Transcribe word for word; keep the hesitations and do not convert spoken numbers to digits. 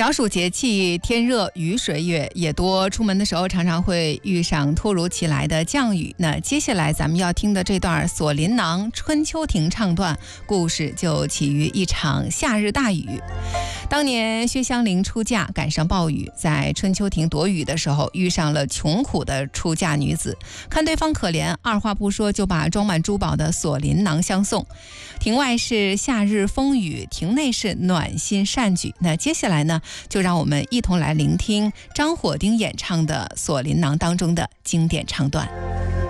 小暑节气，天热雨水月也多，出门的时候常常会遇上突如其来的降雨。那接下来咱们要听的这段锁麟囊春秋亭唱段故事，就起于一场夏日大雨。当年薛湘灵出嫁赶上暴雨，在春秋亭躲雨的时候，遇上了穷苦的出嫁女子，看对方可怜，二话不说就把装满珠宝的锁麟囊相送。亭外是夏日风雨，亭内是暖心善举。那接下来呢，就让我们一同来聆听张火丁演唱的《锁麟囊》当中的经典唱段。